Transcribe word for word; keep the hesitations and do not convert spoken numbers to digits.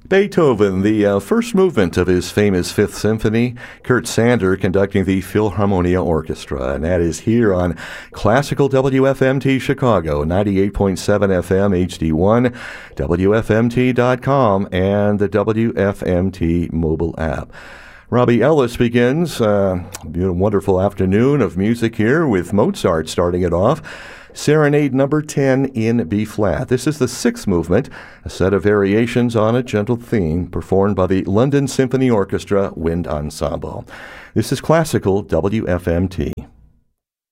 Beethoven, the uh, first movement of his famous Fifth Symphony, Kurt Sander conducting the Philharmonia Orchestra, and that is here on Classical W F M T Chicago, ninety-eight point seven F M H D one, W F M T dot com, and the W F M T mobile app. Robbie Ellis begins uh, a wonderful afternoon of music here with Mozart starting it off. Serenade number ten in B-flat. This is the sixth movement, a set of variations on a gentle theme performed by the London Symphony Orchestra Wind Ensemble. This is Classical W F M T.